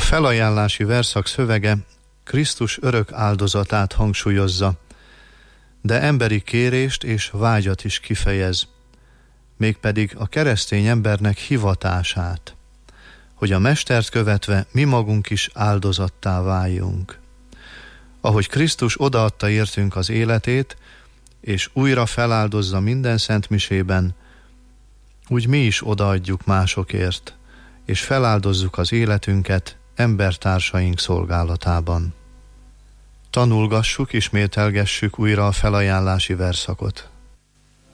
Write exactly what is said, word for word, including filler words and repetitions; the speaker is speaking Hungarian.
felajánlási verszak szövege Krisztus örök áldozatát hangsúlyozza, de emberi kérést és vágyat is kifejez, mégpedig a keresztény embernek hivatását, hogy a Mestert követve mi magunk is áldozattá váljunk. Ahogy Krisztus odaadta értünk az életét, és újra feláldozza minden szentmisében, úgy mi is odaadjuk másokért, és feláldozzuk az életünket embertársaink szolgálatában. Tanulgassuk, ismételgessük újra a felajánlási verszakot.